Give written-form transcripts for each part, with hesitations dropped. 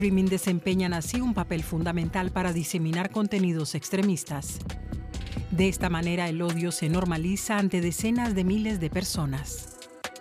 streaming desempeñan así un papel fundamental para diseminar contenidos extremistas. De esta manera, el odio se normaliza ante decenas de miles de personas.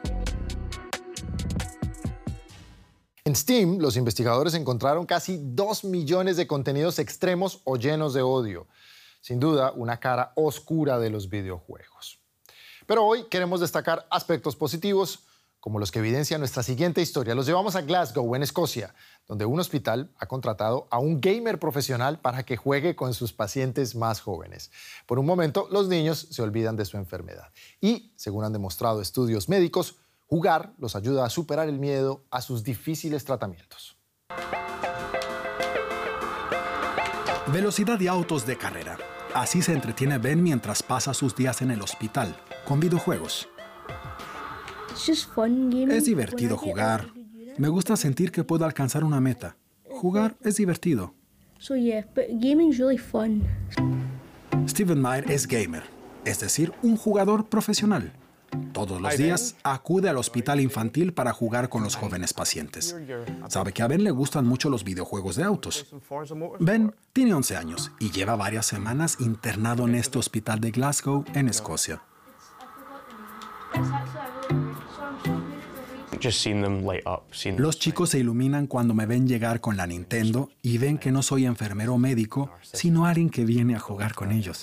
En Steam, los investigadores encontraron casi 2 millones de contenidos extremos o llenos de odio. Sin duda, una cara oscura de los videojuegos. Pero hoy queremos destacar aspectos positivos, como los que evidencia nuestra siguiente historia. Los llevamos a Glasgow, en Escocia, donde un hospital ha contratado a un gamer profesional para que juegue con sus pacientes más jóvenes. Por un momento, los niños se olvidan de su enfermedad. Y, según han demostrado estudios médicos, jugar los ayuda a superar el miedo a sus difíciles tratamientos. Velocidad y autos de carrera. Así se entretiene Ben mientras pasa sus días en el hospital, con videojuegos. Es divertido jugar. Me gusta sentir que puedo alcanzar una meta. Jugar es divertido. Steven Meyer es gamer, es decir, un jugador profesional. Todos los días acude al hospital infantil para jugar con los jóvenes pacientes. Sabe que a Ben le gustan mucho los videojuegos de autos. Ben tiene 11 años y lleva varias semanas internado en este hospital de Glasgow, en Escocia. Los chicos se iluminan cuando me ven llegar con la Nintendo y ven que no soy enfermero o médico, sino alguien que viene a jugar con ellos.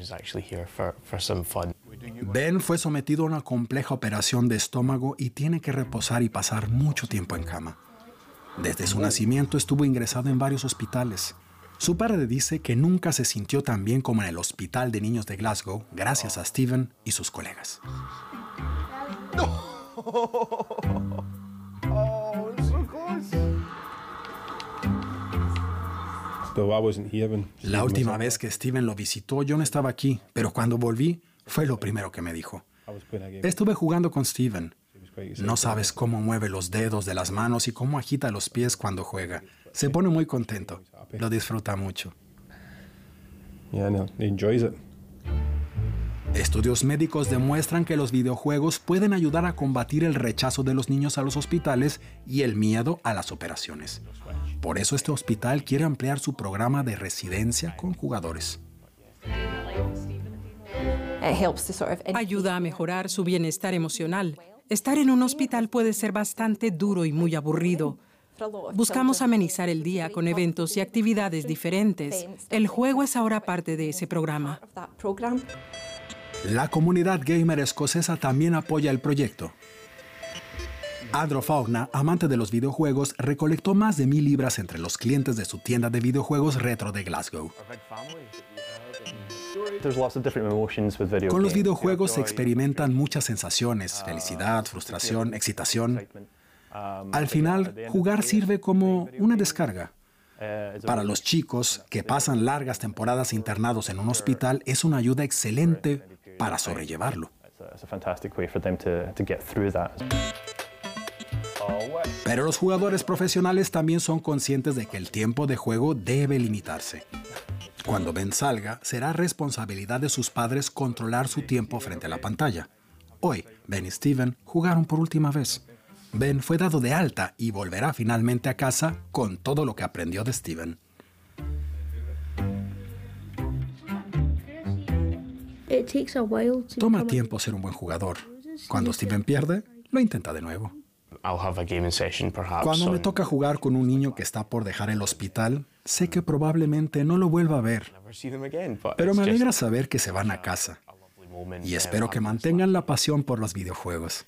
Ben fue sometido a una compleja operación de estómago y tiene que reposar y pasar mucho tiempo en cama. Desde su nacimiento estuvo ingresado en varios hospitales. Su padre dice que nunca se sintió tan bien como en el Hospital de Niños de Glasgow, gracias a Steven y sus colegas. La última vez que Steven lo visitó, yo no estaba aquí, pero cuando volví, fue lo primero que me dijo. Estuve jugando con Steven. No sabes cómo mueve los dedos de las manos y cómo agita los pies cuando juega. Se pone muy contento. Lo disfruta mucho. Estudios médicos demuestran que los videojuegos pueden ayudar a combatir el rechazo de los niños a los hospitales y el miedo a las operaciones. Por eso este hospital quiere ampliar su programa de residencia con jugadores. Ayuda a mejorar su bienestar emocional. Estar en un hospital puede ser bastante duro y muy aburrido. Buscamos amenizar el día con eventos y actividades diferentes. El juego es ahora parte de ese programa. La comunidad gamer escocesa también apoya el proyecto. Andrew Faulkner, amante de los videojuegos, recolectó más de 1,000 libras entre los clientes de su tienda de videojuegos retro de Glasgow. Con los videojuegos se experimentan muchas sensaciones: felicidad, frustración, excitación. Al final, jugar sirve como una descarga. Para los chicos que pasan largas temporadas internados en un hospital, es una ayuda excelente para sobrellevarlo. Pero los jugadores profesionales también son conscientes de que el tiempo de juego debe limitarse. Cuando Ben salga, será responsabilidad de sus padres controlar su tiempo frente a la pantalla. Hoy, Ben y Steven jugaron por última vez. Ben fue dado de alta y volverá finalmente a casa con todo lo que aprendió de Steven. Toma tiempo ser un buen jugador. Cuando Steven pierde, lo intenta de nuevo. Cuando me toca jugar con un niño que está por dejar el hospital, sé que probablemente no lo vuelva a ver. Pero me alegra saber que se van a casa. Y espero que mantengan la pasión por los videojuegos.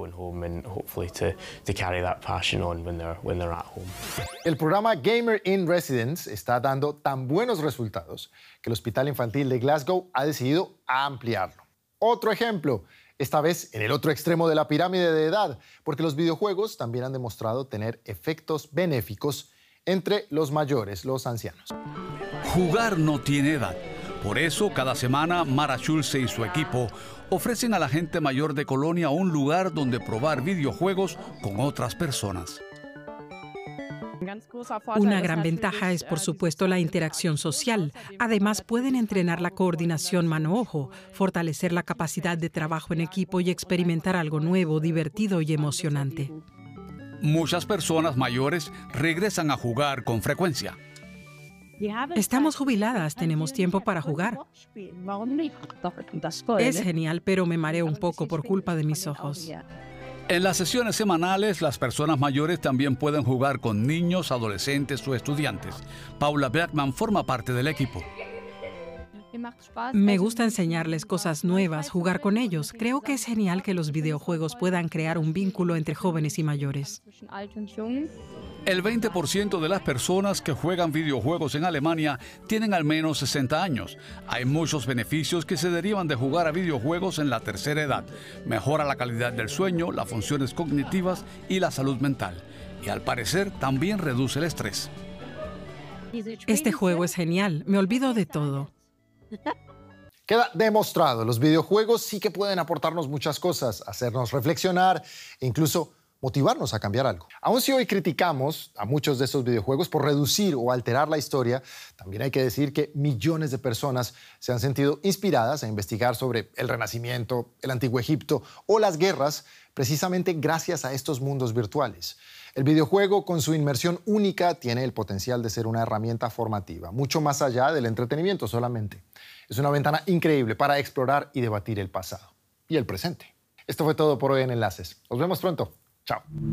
El programa Gamer in Residence está dando tan buenos resultados que el Hospital Infantil de Glasgow ha decidido ampliarlo. Otro ejemplo, esta vez en el otro extremo de la pirámide de edad, porque los videojuegos también han demostrado tener efectos benéficos entre los mayores, los ancianos. Jugar no tiene edad. Por eso, cada semana, Mara Schulze y su equipo ofrecen a la gente mayor de Colonia un lugar donde probar videojuegos con otras personas. Una gran ventaja es, por supuesto, la interacción social. Además, pueden entrenar la coordinación mano-ojo, fortalecer la capacidad de trabajo en equipo y experimentar algo nuevo, divertido y emocionante. Muchas personas mayores regresan a jugar con frecuencia. Estamos jubiladas, tenemos tiempo para jugar. Es genial, pero me mareo un poco por culpa de mis ojos. En las sesiones semanales, las personas mayores también pueden jugar con niños, adolescentes o estudiantes. Paula Bergman forma parte del equipo. Me gusta enseñarles cosas nuevas, jugar con ellos. Creo que es genial que los videojuegos puedan crear un vínculo entre jóvenes y mayores. El 20% de las personas que juegan videojuegos en Alemania tienen al menos 60 años. Hay muchos beneficios que se derivan de jugar a videojuegos en la tercera edad. Mejora la calidad del sueño, las funciones cognitivas y la salud mental. Y al parecer también reduce el estrés. Este juego es genial, me olvido de todo. Queda demostrado, los videojuegos sí que pueden aportarnos muchas cosas, hacernos reflexionar e incluso motivarnos a cambiar algo. Aun si hoy criticamos a muchos de estos videojuegos por reducir o alterar la historia, también hay que decir que millones de personas se han sentido inspiradas a investigar sobre el Renacimiento, el Antiguo Egipto o las guerras, precisamente gracias a estos mundos virtuales. El videojuego, con su inmersión única, tiene el potencial de ser una herramienta formativa, mucho más allá del entretenimiento solamente. Es una ventana increíble para explorar y debatir el pasado y el presente. Esto fue todo por hoy en Enlaces. Nos vemos pronto. Chao.